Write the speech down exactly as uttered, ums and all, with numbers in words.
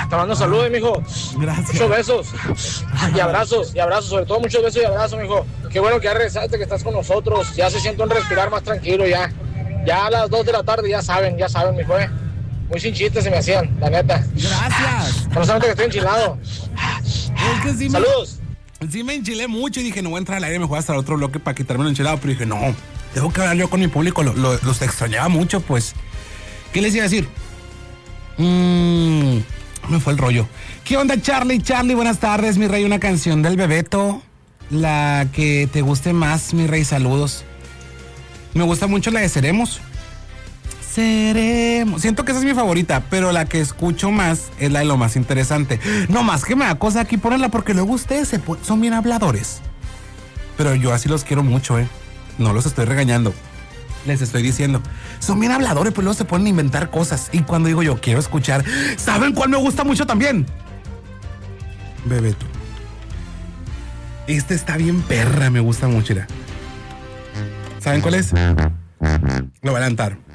te mando saludos, mijo. Gracias. Muchos besos y abrazos, y abrazos, sobre todo muchos besos y abrazos, mijo. Qué bueno que ya regresaste, que estás con nosotros. Ya se siente un respirar más tranquilo ya. Ya a las dos de la tarde ya saben, ya saben, mijo, eh. Muy sin chistes se me hacían, la neta. Gracias. Solamente que estoy enchilado. Es que sí me, Saludos. sí me enchilé mucho y dije, no voy a entrar al aire, me voy hasta el otro bloque para quitarme el enchilado. Pero dije, no, tengo que hablar yo con mi público, lo, lo, los extrañaba mucho, pues. ¿Qué les iba a decir? Mmm, me fue el rollo. ¿Qué onda, Charlie? Charlie, buenas tardes, mi rey. Una canción del Bebeto, la que te guste más, mi rey, saludos. Me gusta mucho la de Seremos. Seremos. Siento que esa es mi favorita, pero la que escucho más es la de Lo Más Interesante. No más que me da cosa aquí ponerla porque luego ustedes se pon- son bien habladores. Pero yo así los quiero mucho, ¿eh? No los estoy regañando. Les estoy diciendo. Son bien habladores, pues luego se ponen a inventar cosas. Y cuando digo yo quiero escuchar, ¿saben cuál me gusta mucho también? Bebeto. Este está bien perra, me gusta mucho, mira. ¿Saben cuál es? Lo voy a adelantar.